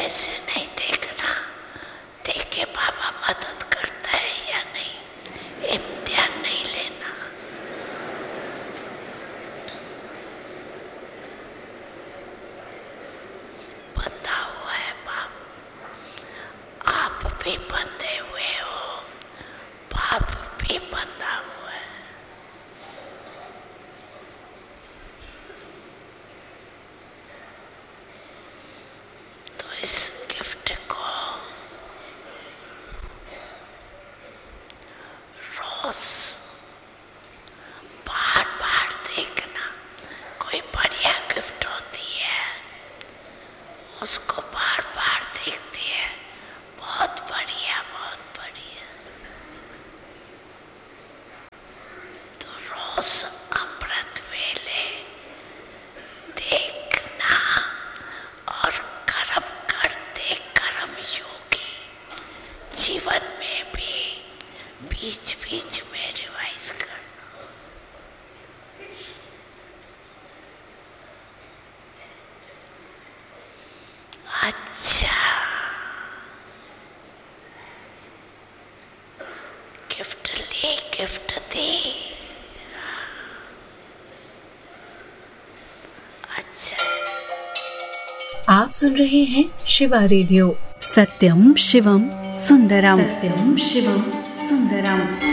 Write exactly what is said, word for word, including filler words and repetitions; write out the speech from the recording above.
ऐसे नहीं देखना, देखे बाबा मदद करता है या नहीं, इम्तिहान नहीं लेना। बंधा हुआ है बाप, आप भी बंधे हुए हो, बाप भी बंधा हुआ है। तो इस गिफ्ट को रोज बार बार देखना। कोई बढ़िया गिफ्ट होती है, उसको बार बार देखती है, बहुत बढ़िया बहुत बढ़िया। तो रोज अमृत वेले देखना और कर्म करते कर्म योगी जीवन में भी बीच बीच में रिवाइज करना। अच्छा, गिफ्ट ली, गिफ्ट दी। अच्छा, आप सुन रहे हैं शिवा रेडियो। सत्यम शिवम सुंदरम, सत्यम शिवम सुंदरम।